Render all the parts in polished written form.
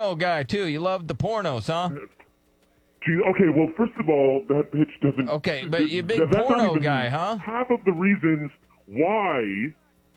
porno guy, too. You love the pornos, huh? Gee, okay, well, first of all, that bitch doesn't... Okay, but you're a big that's not porno even guy, huh? half of the reasons why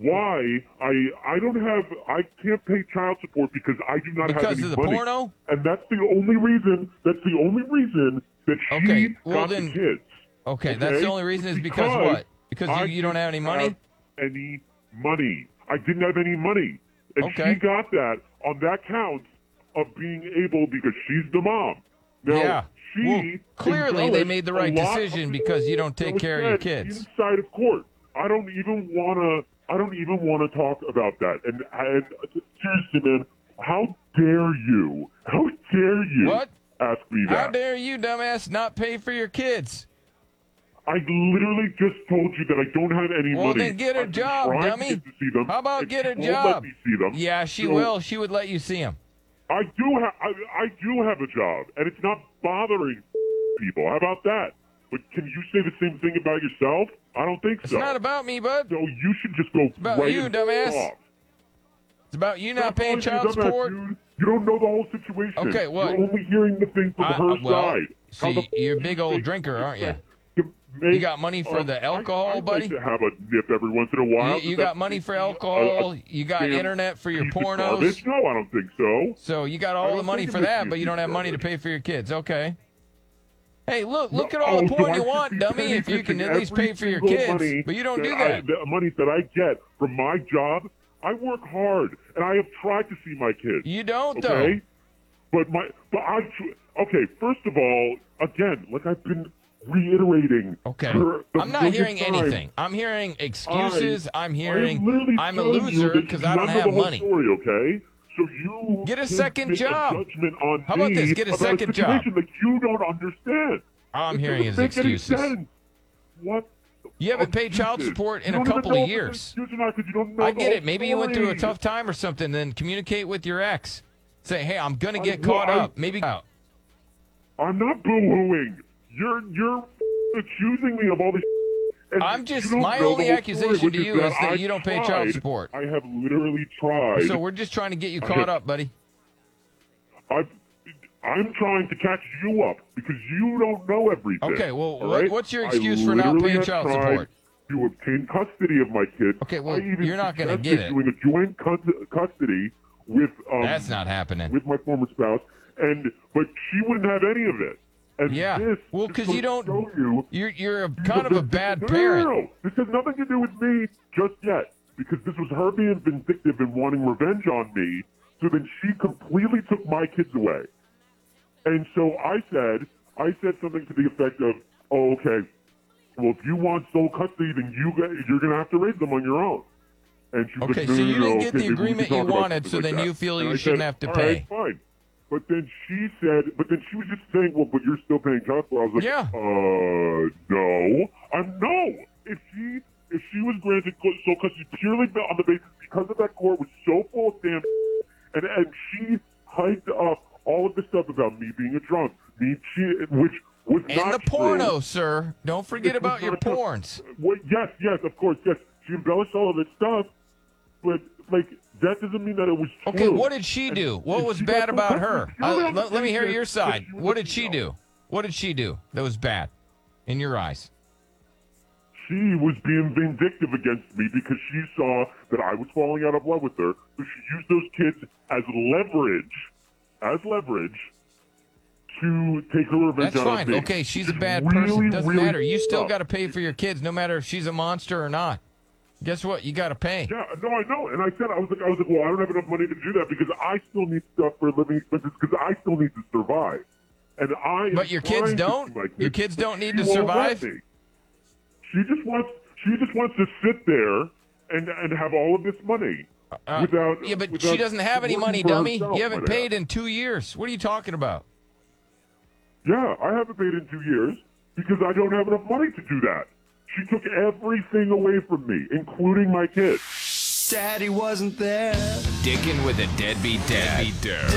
I can't pay child support because I do not have Because any of the money. porno? And that's the only reason that she got the kids. Okay, that's the only reason is because what? Because you don't have any money? Any money. I didn't have any money. And she got that on that count of being able because she's the mom. Now, clearly they made the right decision because you don't take care of your kids. Inside of court. I don't even want to talk about that. And seriously, man, how dare you? How dare you What? ask me that? How dare you, dumbass, not pay for your kids? I literally just told you that I don't have any money. Well, then get a job, dummy. How about get a job? Let me see them. Yeah, she will. She would let you see them. I do have a job, and it's not bothering people. How about that? But can you say the same thing about yourself? I don't think so. It's not about me, bud. So you should just go about you, dumbass. off. It's about you not paying child support. Dude. You don't know the whole situation. Okay, what? You're only hearing the thing from her side. See, you're a big old drinker, aren't you? You got money for the alcohol, buddy? I like to have a nip every once in a while. You got money for alcohol? You got internet for your pornos? No, I don't think so. So you got all the money for that, but you don't have money to pay for your kids. Okay. Hey, look at all the porn you want, dummy, if you can at least pay for your kids. But you don't do that. The money that I get from my job, I work hard, and I have tried to see my kids. You don't, though. Okay, first of all, again, like I've been reiterating. Okay. I'm not hearing anything. I'm hearing excuses. I'm hearing I'm a loser because I don't have money. Story, okay? So you get a second job. On How about this? Get a second job. That you don't understand. All I'm hearing is excuses. What? You haven't paid child support in a couple of years. I get it. Maybe you went through a tough time or something. Then communicate with your ex. Say, hey, I'm gonna get caught up. Maybe out. I'm not boo-hooing. You're accusing me of all this. I'm just, my only accusation to you is that you don't pay child support. I have literally tried. So we're just trying to get you caught up, buddy. I'm trying to catch you up because you don't know everything. Okay, well, what's your excuse for not paying child support? To obtain custody of my kids. Okay, well, you're not going to get it. Doing a joint custody with that's not happening. With my former spouse, but she wouldn't have any of it. And well, because you don't. You're kind of a bad parent. No, this has nothing to do with me just yet. Because this was her being vindictive and wanting revenge on me. So then she completely took my kids away. And so I said something to the effect of, "Oh, okay. Well, if you want sole custody, then you're going to have to raise them on your own." And she's okay, like, so you didn't get the agreement you wanted, so then you feel you shouldn't have to pay. All right, fine. But then she was just saying, well, but you're still paying child support. I was like, no. No. If she was granted sole custody purely on the basis, because of that court was so full of damn and she hyped up all of the stuff about me being a drunk, which was not and the porno, true. Sir. Don't forget about your porns. Well, yes, of course, yes. She embellished all of this stuff, but, that doesn't mean that it was true. Okay, what did she do? What was bad about her? Let me hear your side. What did she do? What did she do that was bad in your eyes? She was being vindictive against me because she saw that I was falling out of love with her. So she used those kids as leverage to take her revenge That's out fine. of me. Okay, she's a bad person. Doesn't matter. You still got to pay for your kids, no matter if she's a monster or not. Guess what? You got to pay. Yeah, no, I know. And I was like, well, I don't have enough money to do that because I still need stuff for living expenses because I still need to survive. But your kids don't? Your kids don't need to survive? She just wants to sit there and have all of this money without. Yeah, but she doesn't have any money, dummy. You haven't paid in 2 years. What are you talking about? Yeah, I haven't paid in 2 years because I don't have enough money to do that. She took everything away from me, including my kids. Daddy wasn't there. Dickin' with a deadbeat dad.